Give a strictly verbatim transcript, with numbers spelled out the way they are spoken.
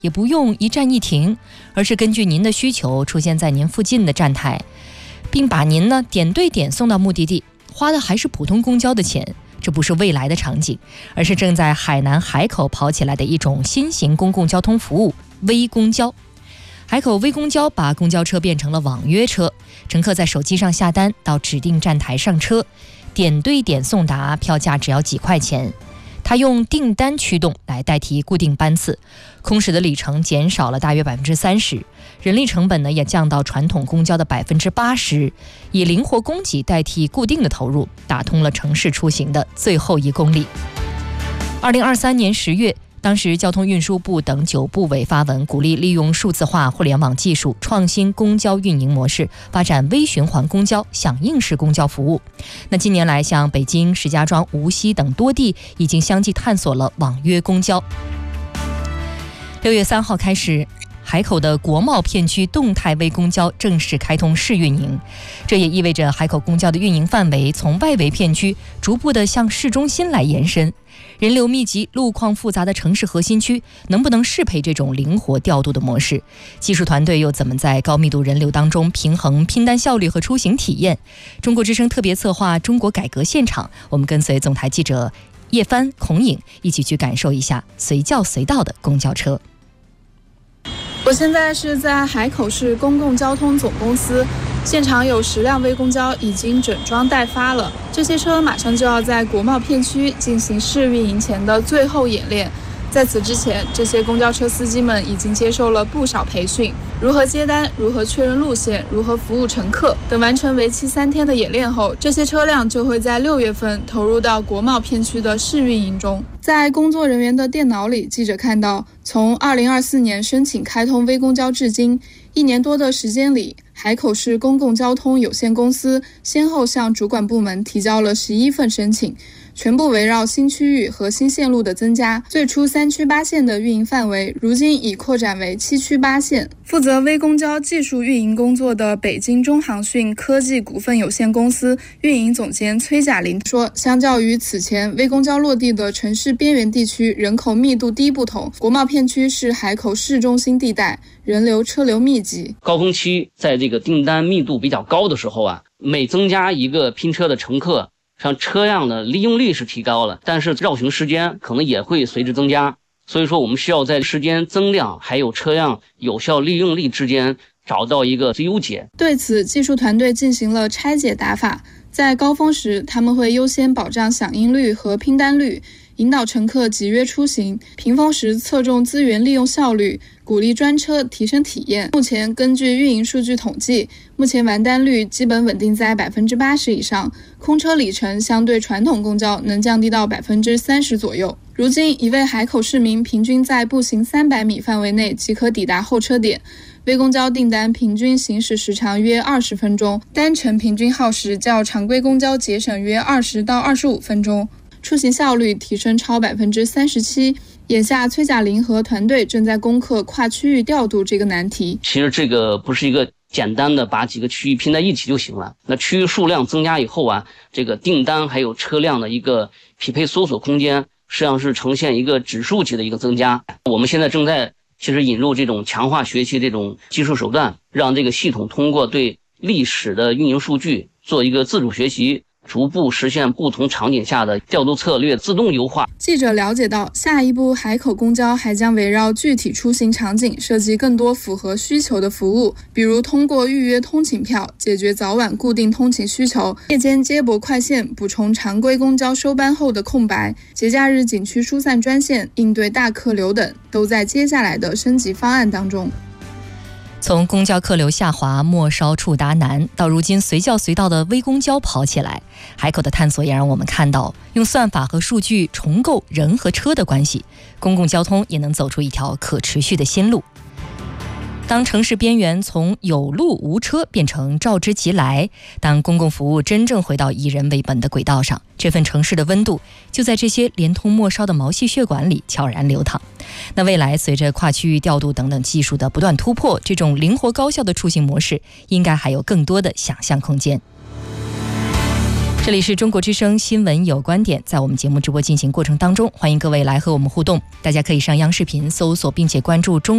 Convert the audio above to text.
也不用一站一停，而是根据您的需求出现在您附近的站台，并把您呢点对点送到目的地，花的还是普通公交的钱。这不是未来的场景，而是正在海南海口跑起来的一种新型公共交通服务——微公交。海口微公交把公交车变成了网约车，乘客在手机上下单，到指定站台上车，点对点送达，票价只要几块钱。它用订单驱动来代替固定班次，空时的里程减少了大约百分之三十，人力成本呢也降到传统公交的百分之八十，以灵活供给代替固定的投入，打通了城市出行的最后一公里。二零二三年十月，当时交通运输部等九部委发文，鼓励利用数字化、互联网技术创新公交运营模式，发展微循环公交、响应式公交服务。那近年来，像北京、石家庄、无锡等多地已经相继探索了网约公交。六月三号开始，海口的国贸片区动态微公交正式开通试运营，这也意味着海口公交的运营范围从外围片区逐步地向市中心来延伸。人流密集、路况复杂的城市核心区能不能适配这种灵活调度的模式？技术团队又怎么在高密度人流当中平衡拼单效率和出行体验？中国之声特别策划中国改革现场，我们跟随总台记者叶帆、孔颖一起去感受一下随叫随到的公交车。 我现在是在海口市公共交通总公司，现场有十辆微公交已经整装待发了，这些车马上就要在国贸片区进行试运营前的最后演练。在此之前，这些公交车司机们已经接受了不少培训，如何接单，如何确认路线，如何服务乘客等。完成为期三天的演练后，这些车辆就会在六月份投入到国贸片区的试运营中。在工作人员的电脑里，记者看到，从二零二四年申请开通微公交至今，一年多的时间里，海口市公共交通有限公司先后向主管部门提交了十一份申请，全部围绕新区域和新线路的增加。最初三区八线的运营范围，如今已扩展为七区八线。负责微公交技术运营工作的北京中航讯科技股份有限公司运营总监崔甲林说，相较于此前微公交落地的城市边缘地区人口密度低不同，国贸片区是海口市中心地带，人流车流密集。 高峰期在这个订单密度比较高的时候啊，每增加一个拼车的乘客，像车辆的利用率是提高了，但是绕行时间可能也会随之增加。所以说我们需要在时间增量还有车辆有效利用率之间找到一个最优解。 对此，技术团队进行了拆解打法，在高峰时他们会优先保障响应率和拼单率，引导乘客集约出行；平峰时侧重资源利用效率，鼓励专车提升体验。目前根据运营数据统计，目前完单率基本稳定在百分之八十以上，空车里程相对传统公交能降低到百分之三十左右。如今，一位海口市民平均在步行三百米范围内即可抵达候车点。微公交订单平均行驶时长约二十分钟，单程平均耗时较常规公交节省约二十到二十五分钟，出行效率提升超百分之三十七。眼下，崔甲林和团队正在攻克跨区域调度这个难题。 其实这个不是一个简单的把几个区域拼在一起就行了。那区域数量增加以后啊，这个订单还有车辆的一个匹配搜索空间，实际上是呈现一个指数级的一个增加。我们现在正在其实引入这种强化学习这种技术手段，让这个系统通过对历史的运营数据做一个自主学习，逐步实现不同场景下的调度策略自动优化。 记者了解到，下一步海口公交还将围绕具体出行场景设计更多符合需求的服务，比如通过预约通勤票解决早晚固定通勤需求，夜间接驳快线补充常规公交收班后的空白，节假日景区疏散专线应对大客流等，都在接下来的升级方案当中。 从公交客流下滑、末梢触达难，到如今随叫随到的微公交跑起来，海口的探索也让我们看到，用算法和数据重构人和车的关系，公共交通也能走出一条可持续的新路。当城市边缘从有路无车变成召之即来，当公共服务真正回到以人为本的轨道上，这份城市的温度就在这些连通末梢的毛细血管里悄然流淌。那未来随着跨区域调度等等技术的不断突破，这种灵活高效的出行模式应该还有更多的想象空间。这里是中国之声新闻有观点，在我们节目直播进行过程当中，欢迎各位来和我们互动。大家可以上央视频搜索并且关注中